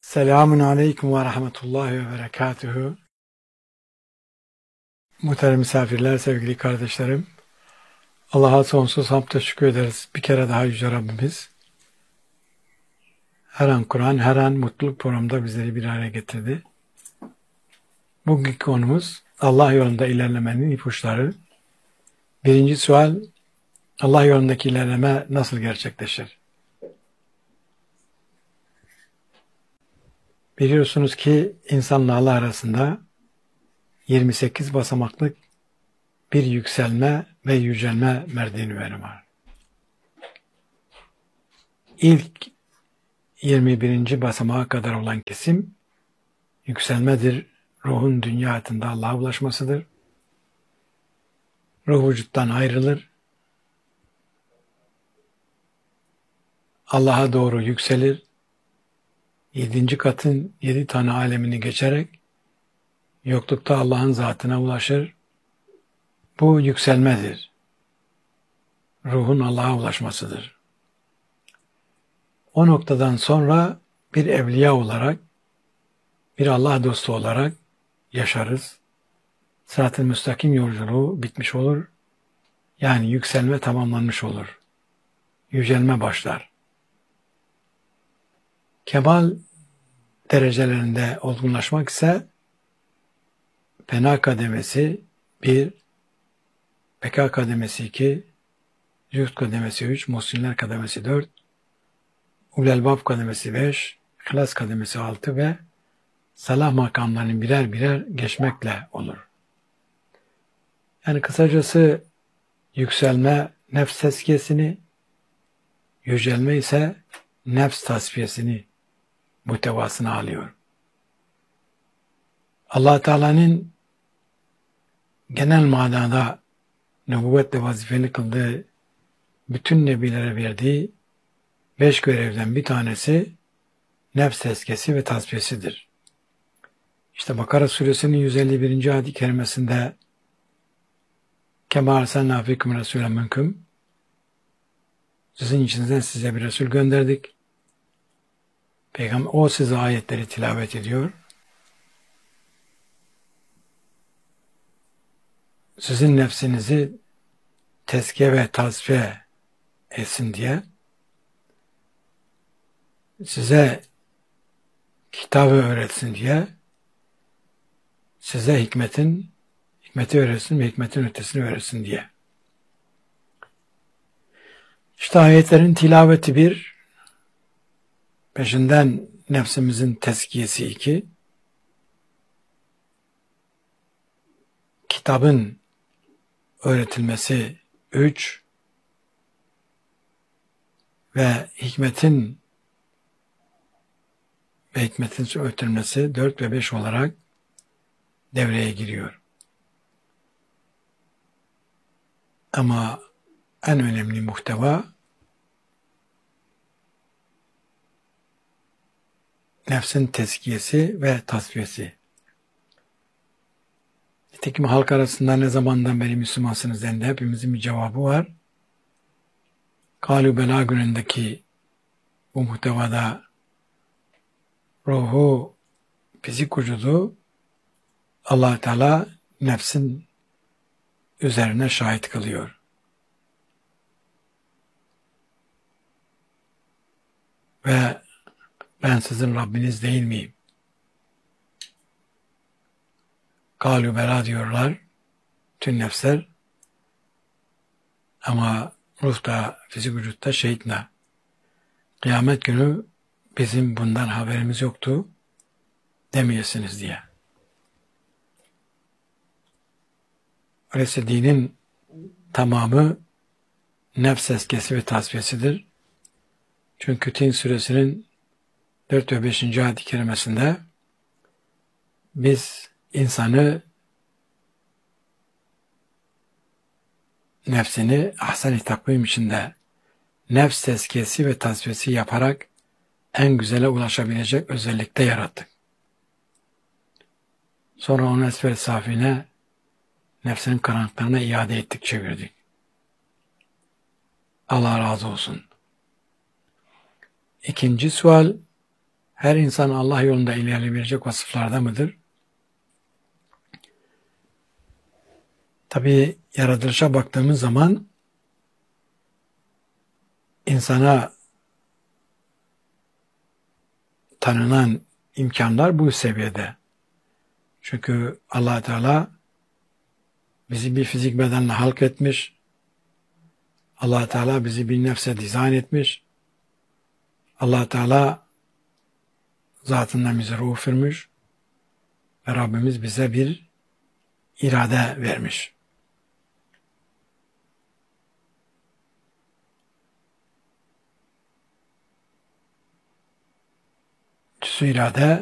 Selamun Aleyküm ve Rahmetullahi ve Berekatühü. Muhterem misafirler, sevgili kardeşlerim. Allah'a sonsuz hamdle şükür ederiz. Bir kere daha Yüce Rabbimiz her an Kur'an, her an mutluluk programında bizleri bir araya getirdi. Bugünkü konumuz Allah yolunda ilerlemenin ipuçları. Birinci sual, Allah yolundaki ilerleme nasıl gerçekleşir? Biliyorsunuz ki insanla Allah arasında 28 basamaklık bir yükselme ve yücelme merdiveni var. İlk 21. basamağa kadar olan kesim yükselmedir. Ruhun dünya hayatında Allah'a ulaşmasıdır. Ruh vücuttan ayrılır. Allah'a doğru yükselir. 7. katın 7 tane alemini geçerek yoklukta Allah'ın zatına ulaşır. Bu yükselmedir. Ruhun Allah'a ulaşmasıdır. O noktadan sonra bir evliya olarak, bir Allah dostu olarak yaşarız. Sırat-ı müstakim yolculuğu bitmiş olur. Yani yükselme tamamlanmış olur. Yücelme başlar. Kemal derecelerinde olgunlaşmak ise Fena kademesi 1, Beka kademesi 2, Zühd kademesi 3, Muhsinler kademesi 4, Ulelbab kademesi 5, İhlas kademesi 6 ve salah makamlarını birer birer geçmekle olur. Yani kısacası yükselme nefs tezkiyesini, yücelme ise nefs tasfiyesini muhtevasına alıyor. Allah Teala'nın genel manada nübüvvetle vazifeli kıldığı bütün nebilere verdiği 5 görevden bir tanesi nefs tezkiyesi ve tasfiyesidir. İşte Bakara suresinin 151. ayet-i kerimesinde Kema arsalnâ fîküm resûlen minkum, sizin içinizden size bir Resul gönderdik. Peygamber o size ayetleri tilavet ediyor. Sizin nefsinizi tezkiye ve tasfiye etsin diye size kitabı öğretsin diye size hikmeti öğretsin ve hikmetin ötesini öğretsin diye. İşte ayetlerin tilaveti 1, peşinden nefsimizin tezkiyesi 2, kitabın öğretilmesi 3 ve hikmetin öğretilmesi 4 ve 5 olarak devreye giriyor. Ama en önemli muhteva nefsin tezkiyesi ve tasfiyesi. Nitekim halk arasında ne zamandan beri Müslümansınız denildi, hepimizin bir cevabı var. Kâlû belâ günündeki bu muhtevada ruhu, fizik vücudu Allah Teala nefsin üzerine şahit kılıyor. Ve ben sizin Rabbiniz değil miyim? Kâlû belâ diyorlar tüm nefsler, ama ruhta, fizik vücutta şehitna. Kıyamet günü bizim bundan haberimiz yoktu demeyesiniz diye. Öyleyse dinin tamamı nefs tezkiyesi ve tasfiyesidir. Çünkü Tin suresinin 4 ve 5. ayet-i kerimesinde biz insanı nefsini ahsen-i takvim içinde nefs tezkiyesi ve tasfiyesi yaparak en güzele ulaşabilecek özellikte yarattık. Sonra onu esfer-i safine nefsinin karanlıklarına iade ettik, çevirdik. Allah razı olsun. İkinci sual, her insan Allah yolunda ilerleyebilecek vasıflarda mıdır? Tabi yaratılışa baktığımız zaman insana tanınan imkanlar bu seviyede. Çünkü Allah Teala bizi bir fizik bedenle halk etmiş. Allah Teala bizi bir nefse dizayn etmiş. Allah Teala zatından bize ruh vermiş ve Rabbimiz bize bir irade vermiş. Cüz-i irade